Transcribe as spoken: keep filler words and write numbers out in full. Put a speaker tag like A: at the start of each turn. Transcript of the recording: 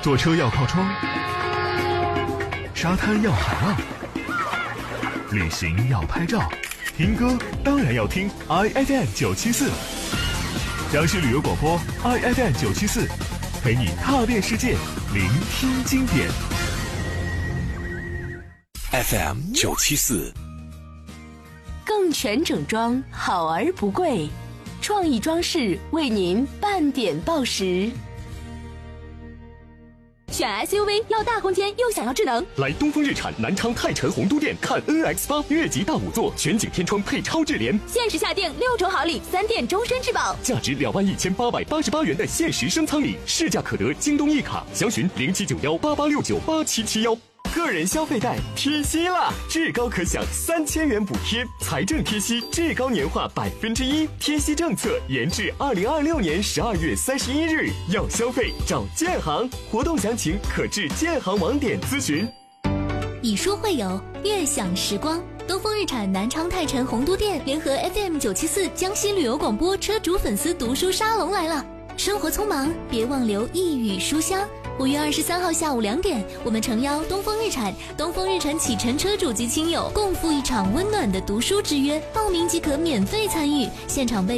A: 坐车要靠窗，沙滩要海浪，旅行要拍照，听歌当然要听 I F M 九七四，江西旅游广播 I F M 九七四，陪你踏遍世界，聆听经典。
B: F M 九七四，
C: 更全整装，好而不贵，创意装饰为您半点报时。选 S U V 要大空间又想要智能，
D: 来东风日产南昌泰辰鸿都店看 N X 八 越级大五座全景天窗配超智联，
C: 限时下定六重好礼，三电终身质保，
D: 价值两万一千八百八十八元的限时升舱礼，市价可得京东一卡，详询零七九幺八八六九八七七幺。个人消费贷贴息啦，至高可享三千元补贴，财政贴息至高年化百分之一，贴息政策延至二零二六年十二月三十一日。要消费找建行，活动详情可至建行网点咨询。
E: 以书会友，悦享时光。东风日产南昌泰辰鸿都店联合 F M 九七四江西旅游广播车主粉丝读书沙龙来了。生活匆忙，别忘留一语书香。五月二十三号下午两点，我们诚邀东风日产、东风日产启辰车主及亲友共赴一场温暖的读书之约，报名即可免费参与，现场为